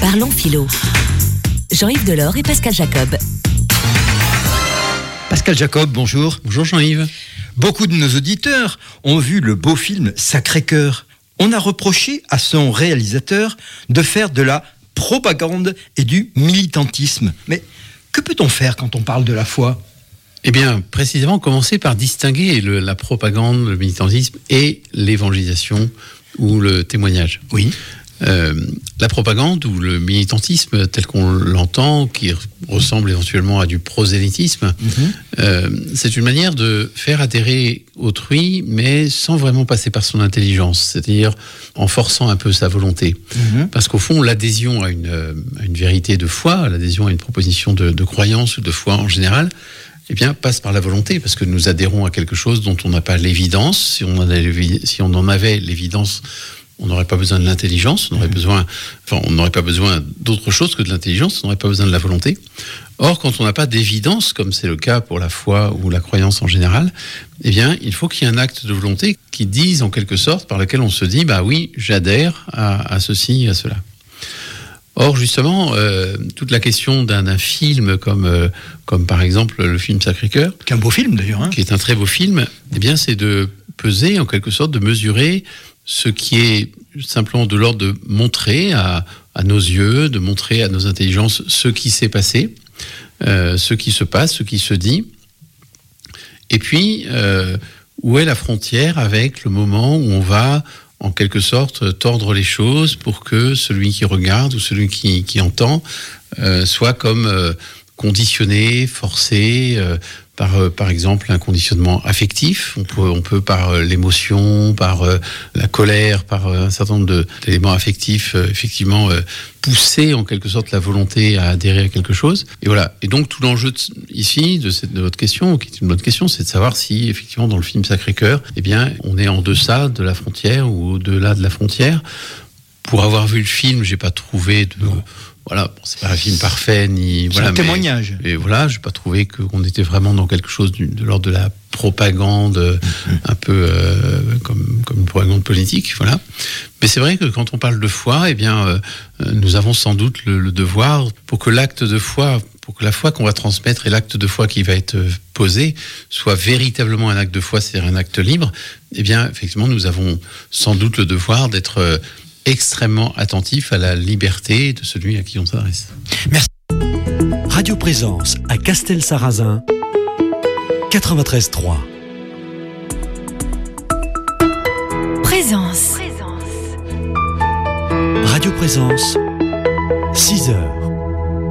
Parlons philo. Jean-Yves Delors et Pascal Jacob. Pascal Jacob, bonjour. Bonjour Jean-Yves. Beaucoup de nos auditeurs ont vu le beau film Sacré-Cœur. On a reproché à son réalisateur de faire de la propagande et du militantisme. Mais que peut-on faire quand on parle de la foi ? Eh bien, précisément, commencer par distinguer la propagande, le militantisme et l'évangélisation ou le témoignage. Oui. La propagande ou le militantisme tel qu'on l'entend, qui ressemble éventuellement à du prosélytisme, c'est une manière de faire adhérer autrui, mais sans vraiment passer par son intelligence, c'est-à-dire en forçant un peu sa volonté. Parce qu'au fond, l'adhésion à une vérité de foi, l'adhésion à une proposition de croyance ou de foi en général, eh bien, passe par la volonté, parce que nous adhérons à quelque chose dont on n'a pas l'évidence. Si on en avait l'évidence, on n'aurait pas besoin de l'intelligence, on n'aurait pas besoin d'autre chose que de l'intelligence, on n'aurait pas besoin de la volonté. Or, quand on n'a pas d'évidence, comme c'est le cas pour la foi ou la croyance en général, eh bien, il faut qu'il y ait un acte de volonté qui dise en quelque sorte, par lequel on se dit, bah oui, j'adhère à ceci, à cela. Or, justement, toute la question d'un film comme par exemple le film Sacré-Cœur, Qui est un beau film d'ailleurs. qui est un très beau film, eh bien, c'est de peser, en quelque sorte, de mesurer ce qui est simplement de l'ordre de montrer à nos yeux, de montrer à nos intelligences ce qui s'est passé, ce qui se passe, ce qui se dit. Et puis, où est la frontière avec le moment où on va, en quelque sorte, tordre les choses pour que celui qui regarde ou celui qui entend soit comme conditionné, forcé, par exemple un conditionnement affectif. On peut par l'émotion, par la colère, par un certain nombre d'éléments affectifs, effectivement pousser en quelque sorte la volonté à adhérer à quelque chose. Et voilà. Et donc tout l'enjeu ici de votre question, qui est une bonne question, c'est de savoir si effectivement dans le film Sacré-Cœur, eh bien on est en deçà de la frontière ou au-delà de la frontière. Pour avoir vu le film, j'ai pas trouvé de... Voilà, bon, c'est pas un film parfait, ni... C'est un témoignage. Et voilà, j'ai pas trouvé qu'on était vraiment dans quelque chose de l'ordre de la propagande, un peu comme une propagande politique, voilà. Mais c'est vrai que quand on parle de foi, eh bien, nous avons sans doute le devoir, pour que l'acte de foi, pour que la foi qu'on va transmettre et l'acte de foi qui va être posé soit véritablement un acte de foi, c'est-à-dire un acte libre, eh bien, effectivement, nous avons sans doute le devoir d'être extrêmement attentif à la liberté de celui à qui on s'adresse. Merci. Radio Présence à Castel-Sarrazin, 93.3. Présence. Radio Présence, 6 heures.